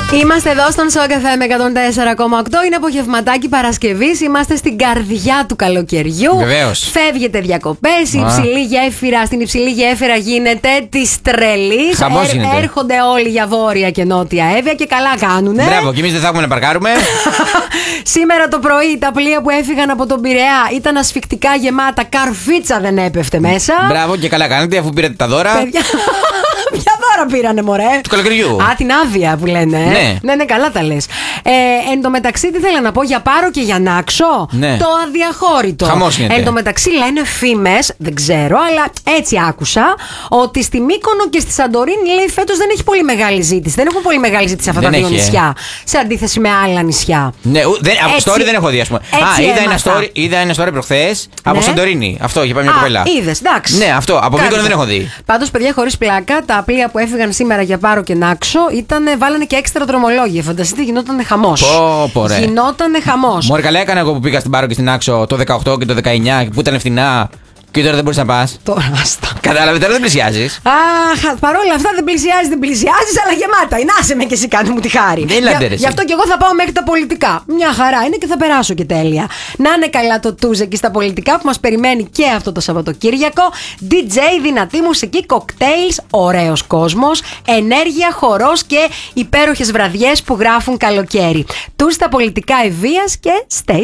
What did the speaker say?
Είμαστε εδώ στον Σοκ FM με 104,8. Είναι απογευματάκι Παρασκευής. Είμαστε στην καρδιά του καλοκαιριού. Βεβαίως. Φεύγετε διακοπές. Στην υψηλή γέφυρα γίνεται τη τρελή. Χαμός γίνεται. Έρχονται όλοι για βόρεια και νότια Εύβοια και καλά κάνουνε. Μπράβο, και εμείς δεν θα έχουμε να παρκάρουμε. Σήμερα το πρωί τα πλοία που έφυγαν από τον Πειραιά ήταν ασφικτικά γεμάτα. Καρφίτσα δεν έπεφτε μέσα. Μπράβο, και καλά κάνετε αφού πήρατε τα δώρα. Παιδιά, ποια δώρα πήρανε, μωρέ? Του καλοκαιριού. Α, την άδεια που λένε. Ναι, καλά τα λες. Εν τω μεταξύ, τι θέλω να πω, για Πάρο και για Νάξο. Ναι. Το αδιαχώρητο. Χαμός γίνεται. Εν τω μεταξύ, λένε φήμες, δεν ξέρω, αλλά έτσι άκουσα, ότι στη Μύκονο και στη Σαντορίνη, λέει, φέτος δεν έχει πολύ μεγάλη ζήτηση. Δεν έχουν πολύ μεγάλη ζήτηση αυτά τα δύο νησιά. Σε αντίθεση με άλλα νησιά. Ναι, από story δεν έχω δει, ας πούμε. Είδα ένα story προχθές από Σαντορίνη. Αυτό είχε πάει μια κοπέλα. Είδες, εντάξει. Ναι, αυτό. Από Μύκονο δεν έχω δει. Πάντως, παιδιά, χωρίς πλάκα, τα πλοία που έφυγαν σήμερα για Πάρο και Νάξο βάλανε και έξτρα δρομολόγια. Φανταστείτε, γινότανε χαμός. Γινότανε χαμός. Μωρέ, καλά έκανα εγώ που πήγα στην Πάρο και στην Νάξο το 18 και το 19 που ήταν φθηνά. Και τώρα δεν μπορείς να πας. Τώρα άστα. Κατάλαβε, τώρα δεν πλησιάζεις. Αχ, παρόλα αυτά δεν πλησιάζεις, αλλά γεμάτα. Άσε με και εσύ, κάνε μου τη χάρη. Γι' αυτό και εγώ θα πάω μέχρι τα πολιτικά. Μια χαρά είναι και θα περάσω και τέλεια. Να είναι καλά το τούζεκι στα πολιτικά που μας περιμένει και αυτό το Σαββατοκύριακο. DJ, δυνατή μουσική, κοκτέιλς, ωραίος κόσμος, ενέργεια, χορός και υπέροχες βραδιές που γράφουν καλοκαίρι. Τους στα πολιτικά ευβίας και stay